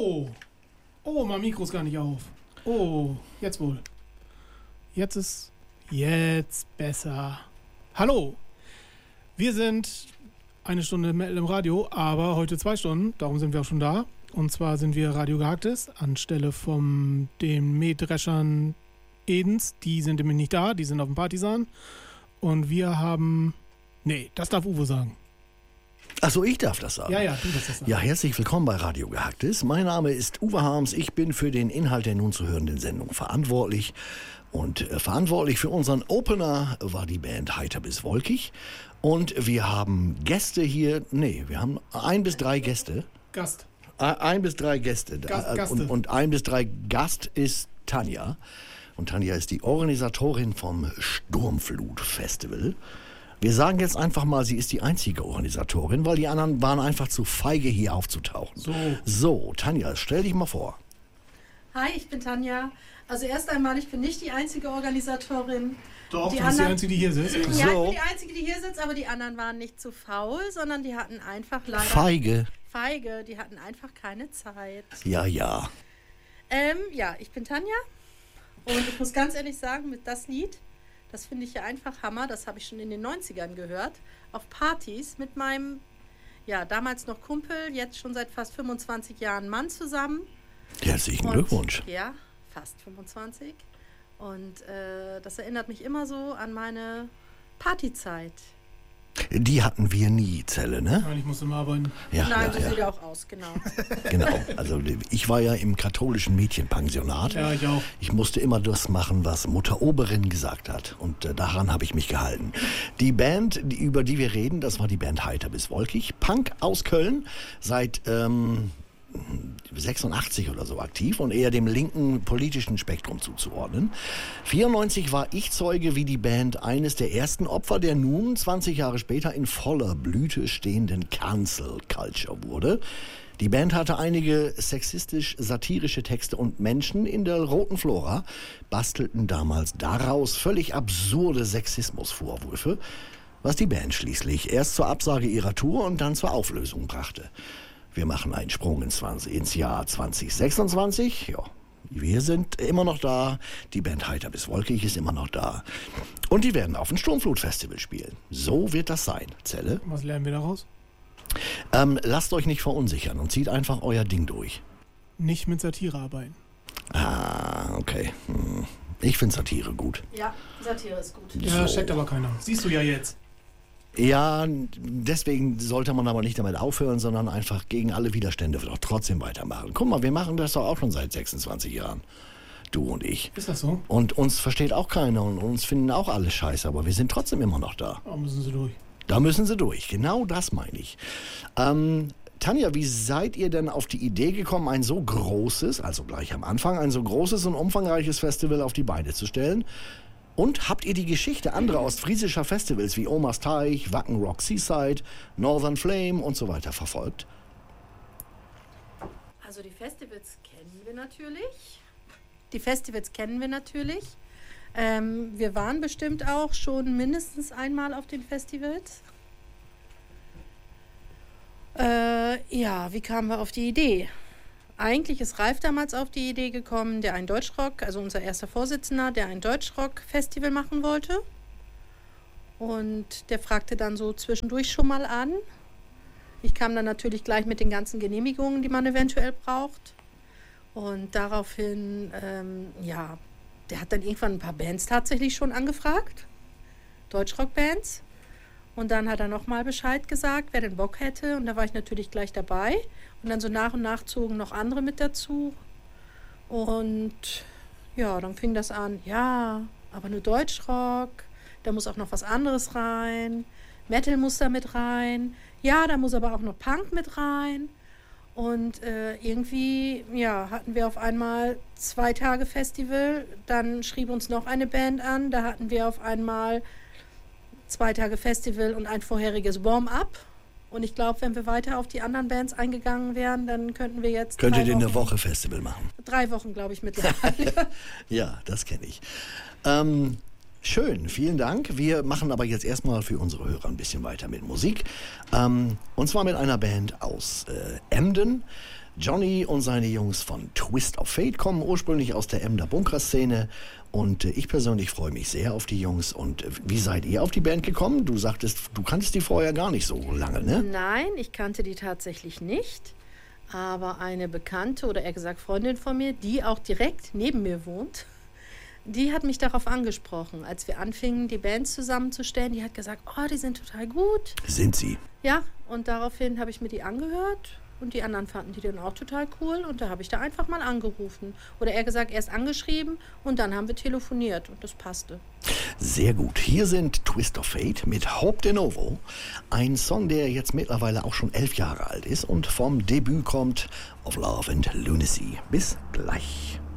Oh. Oh, mein Mikro ist gar nicht auf. Oh, jetzt wohl. Jetzt besser. Hallo. Wir sind eine Stunde im Radio, aber heute 2 Stunden. Darum sind wir auch schon da. Und zwar sind wir Radio Gehacktes anstelle von den Mähdreschern Edens. Die sind nämlich nicht da, die sind auf dem Partisan. Und wir haben... Nee, das darf Uwe sagen. Achso, ich darf das sagen. Ja, du darfst das sagen. Ja, herzlich willkommen bei Radio Gehacktes. Mein Name ist Uwe Harms. Ich bin für den Inhalt der nun zu hörenden Sendung verantwortlich. Und verantwortlich für unseren Opener war die Band Heiter bis Wolkig. Und wir haben Gäste hier. Nee, wir haben 1 bis 3 Gäste. Gast. 1 bis 3 Gäste. Gaste. Und 1 bis 3 Gast ist Tanja. Und Tanja ist die Organisatorin vom Sturmflut-Festival. Wir sagen jetzt einfach mal, sie ist die einzige Organisatorin, weil die anderen waren einfach zu feige, hier aufzutauchen. So, Tanja, stell dich mal vor. Hi, ich bin Tanja. Also erst einmal, ich bin nicht die einzige Organisatorin. Doch, du bist die Einzige, die hier sitzt. Ja, ich bin die Einzige, die hier sitzt, aber die anderen waren nicht zu faul, sondern die hatten einfach leider... Feige, die hatten einfach keine Zeit. Ja. Ja, ich bin Tanja und ich muss ganz ehrlich sagen, mit das Lied, das finde ich ja einfach Hammer, das habe ich schon in den 90ern gehört, auf Partys mit meinem, damals noch Kumpel, jetzt schon seit fast 25 Jahren Mann zusammen. Herzlichen Glückwunsch. Ja, fast 25. Und das erinnert mich immer so an meine Partyzeit. Die hatten wir nie, Zelle, ne? Nein, ich musste mal arbeiten. Nein, so sieht er auch aus, genau. Genau, also ich war ja im katholischen Mädchenpensionat. Ja, ich auch. Ich musste immer das machen, was Mutter Oberin gesagt hat. Und daran habe ich mich gehalten. Die Band, über die wir reden, das war die Band Heiter bis Wolkig. Punk aus Köln, seit 86 oder so aktiv und eher dem linken politischen Spektrum zuzuordnen. 94 war ich Zeuge, wie die Band eines der ersten Opfer der nun 20 Jahre später in voller Blüte stehenden Cancel Culture wurde. Die Band hatte einige sexistisch-satirische Texte und Menschen in der Roten Flora bastelten damals daraus völlig absurde Sexismusvorwürfe, was die Band schließlich erst zur Absage ihrer Tour und dann zur Auflösung brachte. Wir machen einen Sprung ins Jahr 2026. Ja, wir sind immer noch da. Die Band Heiter bis Wolkig ist immer noch da. Und die werden auf dem Sturmflut-Festival spielen. So wird das sein. Zelle? Was lernen wir daraus? Lasst euch nicht verunsichern und zieht einfach euer Ding durch. Nicht mit Satire arbeiten. Ah, okay. Ich finde Satire gut. Ja, Satire ist gut. Ja, checkt aber keiner. Siehst du ja jetzt. Ja, deswegen sollte man aber nicht damit aufhören, sondern einfach gegen alle Widerstände doch trotzdem weitermachen. Guck mal, wir machen das doch auch schon seit 26 Jahren. Du und ich. Ist das so? Und uns versteht auch keiner und uns finden auch alle scheiße, aber wir sind trotzdem immer noch da. Da müssen sie durch. Da müssen sie durch, genau das meine ich. Tanja, wie seid ihr denn auf die Idee gekommen, ein so großes, also gleich am Anfang, ein so großes und umfangreiches Festival auf die Beine zu stellen? Und habt ihr die Geschichte anderer ostfriesischer Festivals wie Omas Teich, Wacken Rock Seaside, Northern Flame und so weiter verfolgt? Also die Festivals kennen wir natürlich. Wir waren bestimmt auch schon mindestens einmal auf den Festivals. Wie kamen wir auf die Idee? Eigentlich ist Ralf damals auf die Idee gekommen, der ein Deutschrock, also unser erster Vorsitzender, der ein Deutschrock-Festival machen wollte. Und der fragte dann so zwischendurch schon mal an. Ich kam dann natürlich gleich mit den ganzen Genehmigungen, die man eventuell braucht. Und daraufhin, der hat dann irgendwann ein paar Bands tatsächlich schon angefragt, Deutschrock-Bands. Und dann hat er nochmal Bescheid gesagt, wer den Bock hätte. Und da war ich natürlich gleich dabei. Und dann so nach und nach zogen noch andere mit dazu. Und ja, dann fing das an, ja, aber nur Deutschrock. Da muss auch noch was anderes rein. Metal muss da mit rein. Ja, da muss aber auch noch Punk mit rein. Und irgendwie, hatten wir auf einmal 2 Tage Festival. Dann schrieb uns noch eine Band an. Da hatten wir auf einmal 2 Tage Festival und ein vorheriges Warm-up. Und ich glaube, wenn wir weiter auf die anderen Bands eingegangen wären, dann könnten wir jetzt... Könntet ihr eine Woche Festival machen? 3 Wochen, glaube ich, mittlerweile. Ja, das kenne ich. Schön, vielen Dank. Wir machen aber jetzt erstmal für unsere Hörer ein bisschen weiter mit Musik. Und zwar mit einer Band aus Emden. Johnny und seine Jungs von Twist of Fate kommen ursprünglich aus der Emder Bunker-Szene und ich persönlich freue mich sehr auf die Jungs. Und wie seid ihr auf die Band gekommen? Du sagtest, du kanntest die vorher gar nicht so lange, ne? Nein, ich kannte die tatsächlich nicht. Aber eine Bekannte oder eher gesagt Freundin von mir, die auch direkt neben mir wohnt, die hat mich darauf angesprochen, als wir anfingen, die Bands zusammenzustellen. Die hat gesagt, oh, die sind total gut. Sind sie? Ja, und daraufhin habe ich mir die angehört und die anderen fanden die dann auch total cool und da habe ich da einfach mal angerufen. Oder eher gesagt, erst angeschrieben und dann haben wir telefoniert und das passte. Sehr gut. Hier sind Twist of Fate mit Hope de Novo. Ein Song, der jetzt mittlerweile auch schon 11 Jahre alt ist und vom Debüt kommt Of Love and Lunacy. Bis gleich.